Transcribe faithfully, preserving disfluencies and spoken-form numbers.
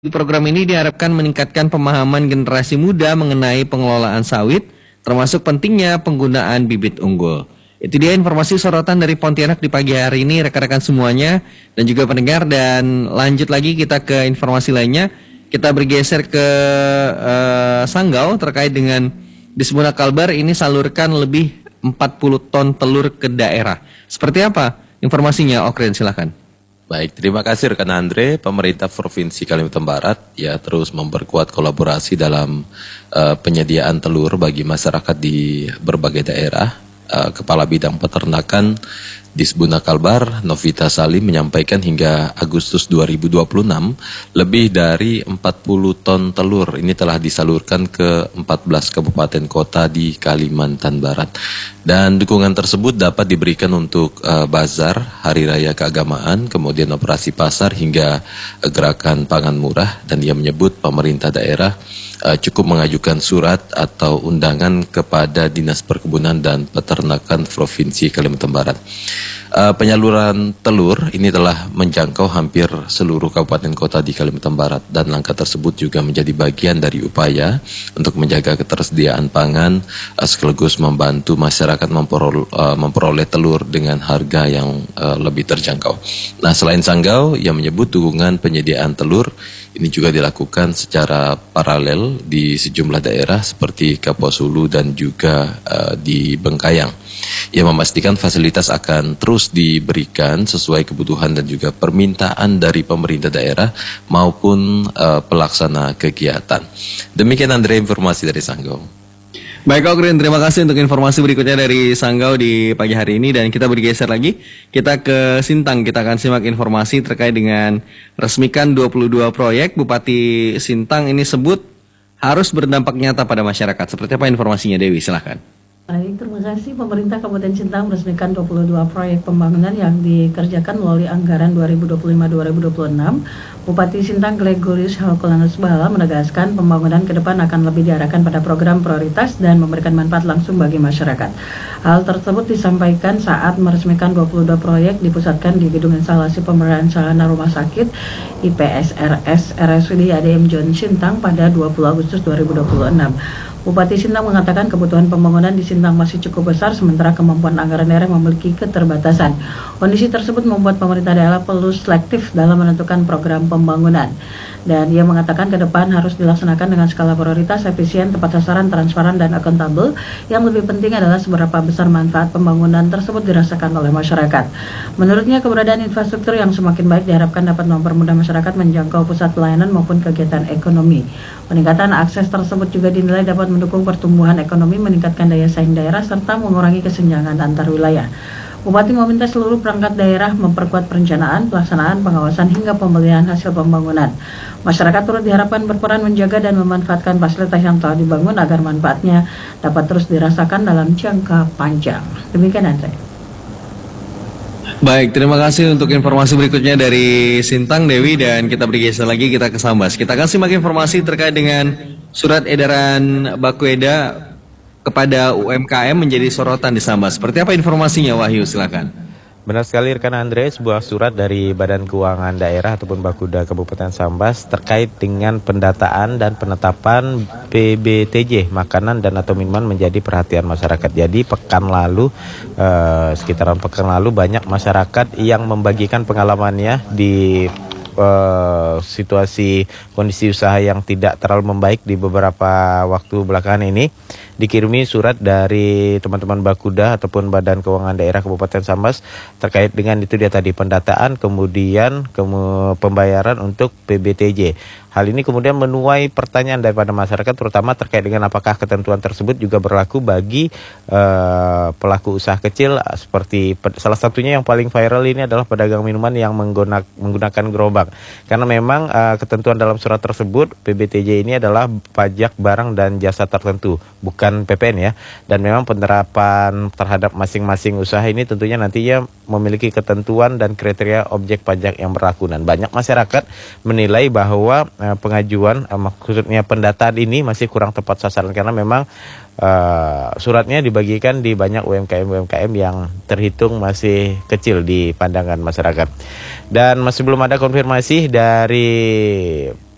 Program ini diharapkan meningkatkan pemahaman generasi muda mengenai pengelolaan sawit, termasuk pentingnya penggunaan bibit unggul. Itu dia informasi sorotan dari Pontianak di pagi hari ini, rekan-rekan semuanya, dan juga pendengar. Dan lanjut lagi kita ke informasi lainnya. Kita bergeser ke uh, Sanggau terkait dengan di Sibuna Kalbar ini salurkan lebih empat puluh ton telur ke daerah. Seperti apa informasinya, Okren, silakan. Baik, terima kasih rekan Andre. Pemerintah Provinsi Kalimantan Barat ya terus memperkuat kolaborasi dalam uh, penyediaan telur bagi masyarakat di berbagai daerah. Uh, Kepala Bidang Peternakan di Sibuna Kalbar, Novita Salim, menyampaikan hingga Agustus dua ribu dua puluh enam lebih dari empat puluh ton telur ini telah disalurkan ke empat belas kabupaten kota di Kalimantan Barat. Dan dukungan tersebut dapat diberikan untuk uh, bazar, hari raya keagamaan, kemudian operasi pasar hingga uh, gerakan pangan murah. Dan ia menyebut pemerintah daerah uh, cukup mengajukan surat atau undangan kepada Dinas Perkebunan dan Peternakan Provinsi Kalimantan Barat. Uh, penyaluran telur ini telah menjangkau hampir seluruh kabupaten kota di Kalimantan Barat, dan langkah tersebut juga menjadi bagian dari upaya untuk menjaga ketersediaan pangan uh, sekaligus membantu masyarakat memperoleh, uh, memperoleh telur dengan harga yang uh, lebih terjangkau. Nah, selain Sanggau, ia menyebut dukungan penyediaan telur ini juga dilakukan secara paralel di sejumlah daerah seperti Kapuas Hulu dan juga uh, di Bengkayang. Ia memastikan fasilitas akan terus diberikan sesuai kebutuhan dan juga permintaan dari pemerintah daerah maupun uh, pelaksana kegiatan. Demikian Andre, informasi dari Sanggau. Baik, Okrin, terima kasih untuk informasi berikutnya dari Sanggau di pagi hari ini. Dan kita bergeser lagi, kita ke Sintang. Kita akan simak informasi terkait dengan resmikan dua puluh dua proyek. Bupati Sintang ini sebut harus berdampak nyata pada masyarakat. Seperti apa informasinya, Dewi? Silahkan. Baik, terima kasih. Pemerintah Kabupaten Sintang meresmikan dua puluh dua proyek pembangunan yang dikerjakan melalui anggaran dua ribu dua puluh lima sampai dua ribu dua puluh enam. Bupati Sintang Gregorius Halkolanus Bala menegaskan pembangunan ke depan akan lebih diarahkan pada program prioritas dan memberikan manfaat langsung bagi masyarakat. Hal tersebut disampaikan saat meresmikan dua puluh dua proyek dipusatkan di Gedung Instalasi Pemberdayaan Sarana Rumah Sakit I P S R S R S U D A D M John Sintang pada dua puluh Agustus dua ribu dua puluh enam. Bupati Sintang mengatakan kebutuhan pembangunan di Sintang masih cukup besar sementara kemampuan anggaran daerah memiliki keterbatasan. Kondisi tersebut membuat pemerintah daerah perlu selektif dalam menentukan program pembangunan. Dan ia mengatakan ke depan harus dilaksanakan dengan skala prioritas, efisien, tepat sasaran, transparan, dan akuntabel. Yang lebih penting adalah seberapa besar manfaat pembangunan tersebut dirasakan oleh masyarakat. Menurutnya, keberadaan infrastruktur yang semakin baik diharapkan dapat mempermudah masyarakat menjangkau pusat pelayanan maupun kegiatan ekonomi. Peningkatan akses tersebut juga dinilai dapat mendukung pertumbuhan ekonomi, meningkatkan daya saing daerah, serta mengurangi kesenjangan antar wilayah. Bupati meminta seluruh perangkat daerah memperkuat perencanaan, pelaksanaan, pengawasan, hingga pembelian hasil pembangunan. Masyarakat turut diharapkan berperan menjaga dan memanfaatkan fasilitas yang telah dibangun agar manfaatnya dapat terus dirasakan dalam jangka panjang. Demikian, Andre. Baik, terima kasih untuk informasi berikutnya dari Sintang, Dewi. Dan kita bergeser lagi, kita ke Sambas. Kita akan simak informasi terkait dengan surat edaran Bakueda kepada U M K M menjadi sorotan di Sambas. Seperti apa informasinya, Wahyu? Silakan. Benar sekali rekan Andre, sebuah surat dari Badan Keuangan Daerah ataupun Bakuda Kabupaten Sambas terkait dengan pendataan dan penetapan P B T J makanan dan atau minuman menjadi perhatian masyarakat. Jadi pekan lalu, eh, sekitaran pekan lalu banyak masyarakat yang membagikan pengalamannya di Uh, situasi kondisi usaha yang tidak terlalu membaik di beberapa waktu belakangan ini. Dikirimi surat dari teman-teman Bakuda ataupun Badan Keuangan Daerah Kabupaten Sambas terkait dengan itu dia tadi pendataan kemudian kemu- pembayaran untuk P B T J. Hal ini kemudian menuai pertanyaan daripada masyarakat terutama terkait dengan apakah ketentuan tersebut juga berlaku bagi uh, pelaku usaha kecil seperti salah satunya yang paling viral ini adalah pedagang minuman yang menggunakan, menggunakan gerobak. Karena memang uh, ketentuan dalam surat tersebut P B T J ini adalah pajak barang dan jasa tertentu, bukan P P N ya. Dan memang penerapan terhadap masing-masing usaha ini tentunya nantinya memiliki ketentuan dan kriteria objek pajak yang berlaku. Dan banyak masyarakat menilai bahwa uh, pengajuan uh, maksudnya pendataan ini masih kurang tepat sasaran karena memang uh, suratnya dibagikan di banyak U M K M-U M K M yang terhitung masih kecil di pandangan masyarakat. Dan masih belum ada konfirmasi dari